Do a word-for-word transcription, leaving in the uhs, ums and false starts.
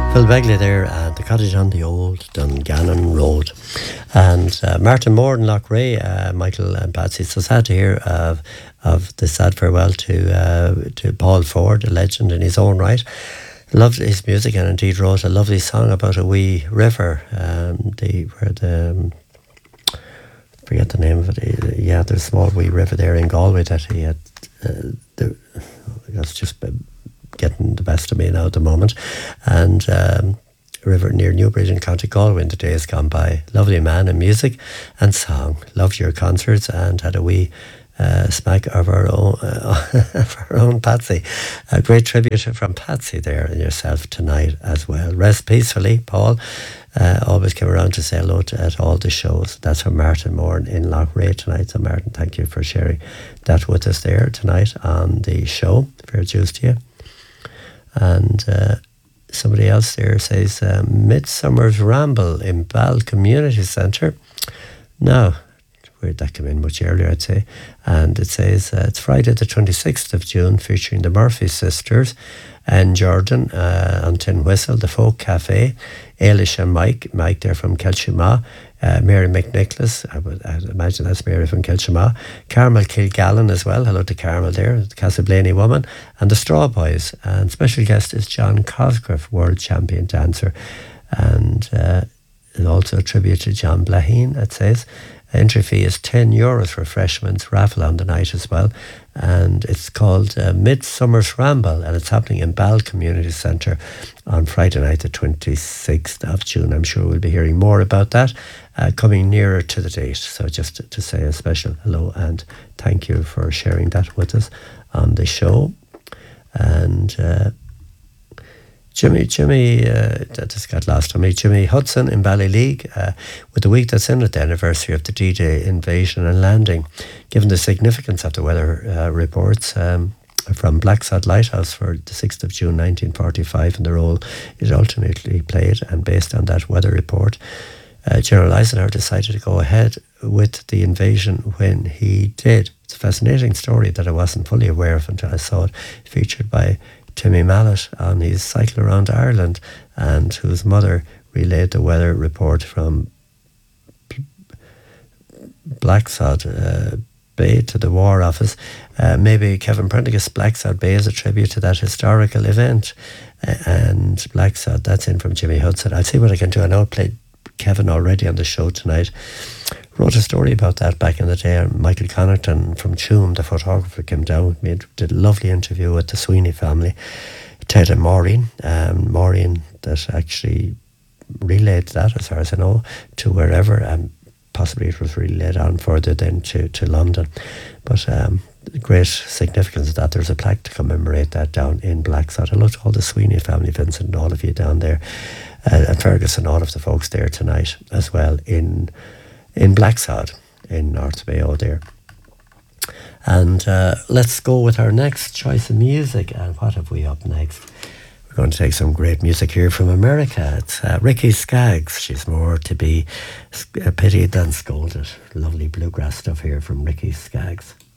Phil Begley there at the cottage on the old Dungannon Road. And uh, Martin Moore and Lochray, uh, Michael and Patsy, so sad to hear of, of the sad farewell to uh, to Paul Ford, a legend in his own right. Loved his music and indeed wrote a lovely song about a wee river, um, the, where the, um, forget the name of it, yeah, there's a small wee river there in Galway that he had, uh, the, that's just getting the best of me now at the moment, and um, a river near Newbridge in County Galway in the days gone by. Lovely man in music and song. Loved your concerts and had a wee uh, smack of our own, uh, of our own Patsy. A great tribute from Patsy there and yourself tonight as well. Rest peacefully, Paul. Uh, always came around to say hello to, at all the shows. That's from Martin Moore in Lochray tonight. So Martin, thank you for sharing that with us there tonight on the show. Fair dues to you. And uh, somebody else there says uh, Midsummer's Ramble in Ball Community Centre. Now, where'd that come in much earlier, I'd say. And it says uh, it's Friday the twenty-sixth of June, featuring the Murphy sisters and Jordan uh, on Tin Whistle, the Folk Cafe, Ailish and Mike, Mike there from Kelshima, uh, Mary McNicholas, I would I'd imagine that's Mary from Kelshima, Carmel Kilgallen as well, hello to Carmel there, the Castleblaney woman, and the Straw Boys. And special guest is John Cosgrove, world champion dancer. And uh, also a tribute to John Blaheen, it says. Entry fee is ten euros for refreshments, raffle on the night as well. And it's called uh, Midsummer's Ramble, and it's happening in Ball Community Centre on Friday night, the twenty-sixth of June. I'm sure we'll be hearing more about that uh, coming nearer to the date. So just to, to say a special hello and thank you for sharing that with us on the show. And uh, Jimmy, Jimmy, uh, that just got lost on me. Jimmy Hudson in Ballyleague, uh, with the week that's in it, the anniversary of the D-Day invasion and landing. Given the significance of the weather uh, reports um, from Blacksod Lighthouse for the sixth of June nineteen forty-five and the role it ultimately played, and based on that weather report, uh, General Eisenhower decided to go ahead with the invasion when he did. It's a fascinating story that I wasn't fully aware of until I saw it featured by Timmy Mallet on his cycle around Ireland, and whose mother relayed the weather report from Blacksod uh, Bay to the War Office. Uh, maybe Kevin Prendergast Blacksod Bay is a tribute to that historical event. Uh, and Blacksod, that's in from Jimmy Hudson. I'll see what I can do. I know I played Kevin already on the show tonight. Wrote a story about that back in the day. Michael Connaughton from Tuam, the photographer, came down with me and did a lovely interview with the Sweeney family, Ted and Maureen. Um, Maureen that actually relayed that, as far as I know, to wherever, and possibly it was relayed on further then to, to London. But um, the great significance of that, there's a plaque to commemorate that down in Blacksod. Hello to all the Sweeney family, Vincent and all of you down there, uh, and Fergus and all of the folks there tonight as well in in Blacksod, in North Mayo there. And uh, let's go with our next choice of music. And what have we up next? We're going to take some great music here from America. It's uh, Ricky Skaggs. She's more to be pitied than scolded. Lovely bluegrass stuff here from Ricky Skaggs.